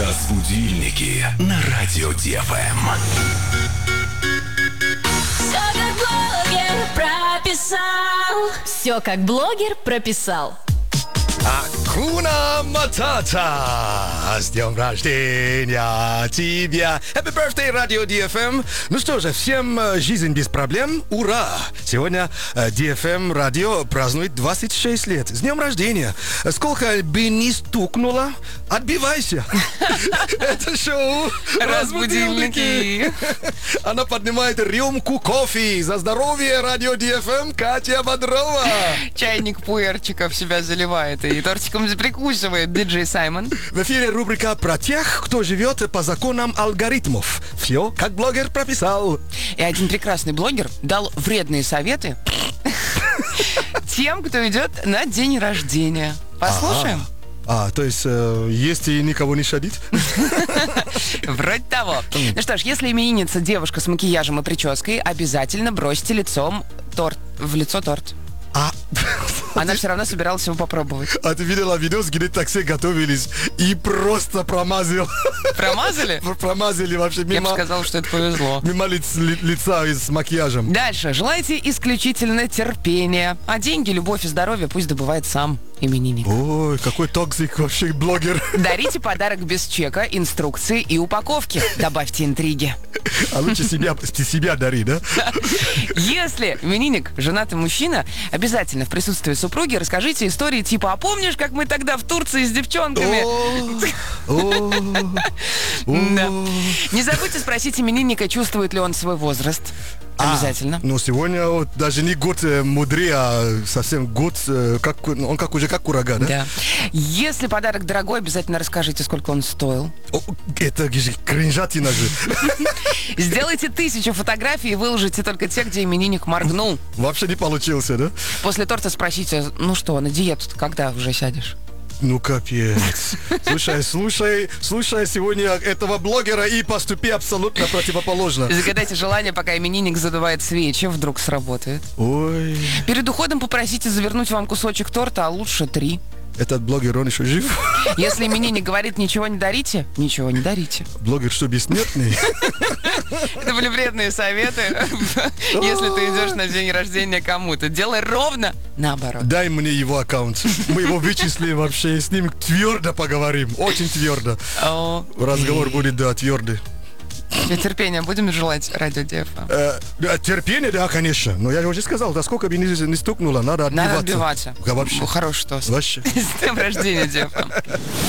Разбудильники на радио ДФМ. Все как блогер прописал. Все как блогер прописал. Акуна Матата! С днем рождения тебя! Happy birthday, радио DFM! Ну что же, всем жизнь без проблем, ура! Сегодня DFM радио празднует 26 лет. С днем рождения! Сколько бы ни стукнуло, отбивайся! Это шоу Разбудильники. Она поднимает рюмку кофе за здоровье радио DFM Катя Бодрова! Чайник пуэрчиков себя заливает и тортиком прикусывает диджей Саймон. В эфире рубрика про тех, кто живет по законам алгоритмов. Все, как блогер прописал. И один прекрасный блогер дал вредные советы тем, кто идет на день рождения. Послушаем? То есть есть и никого не шадить? Вроде того. Ну что ж, если именинница девушка с макияжем и прической, обязательно бросьте в лицо торт. Она все равно собиралась его попробовать. А ты видела видос, где так все готовились и просто промазал. Промазали? Промазали вообще Я бы сказал, что это повезло. Мимо лица с макияжем. Дальше. Желайте исключительно терпения. А деньги, любовь и здоровье пусть добывает сам именинник. Ой, какой токсик вообще блогер. Дарите подарок без чека, инструкции и упаковки. Добавьте интриги. А лучше себя дари, да? Если именинник женатый мужчина, обязательно в присутствии супруги расскажите истории типа: а помнишь, как мы тогда в Турции с девчонками? Да. Не забудьте спросить именинника, чувствует ли он свой возраст. Обязательно. Ну, сегодня вот, даже не год мудрее, а совсем год, он уже как ураган, да? Да. Если подарок дорогой, обязательно расскажите, сколько он стоил. Это же кринжатина же. Сделайте 1000 фотографий и выложите только те, где именинник моргнул. Вообще не получился, да? После торта спросите: ну что, на диету когда уже сядешь? Ну, капец. Слушай сегодня этого блогера и поступи абсолютно противоположно. Загадайте желание, пока именинник задувает свечи, вдруг сработает. Ой. Перед уходом попросите завернуть вам кусочек торта, а лучше 3. Этот блогер, он еще жив? Если именинник говорит: ничего не дарите, ничего не дарите. Блогер что, бессмертный? Это были вредные советы. Если ты идешь на день рождения кому-то, делай ровно наоборот. Дай мне его аккаунт. Мы его вычислим вообще, и с ним твердо поговорим. Очень твердо. Разговор будет, да, твердый. Терпения будем желать радио DFM? Терпение, да, конечно. Но я уже сказал, да сколько бы не стукнуло, надо отбиваться. Надо отбиваться. Вообще. Хороший тост. Вообще. С днем рождения, DFM.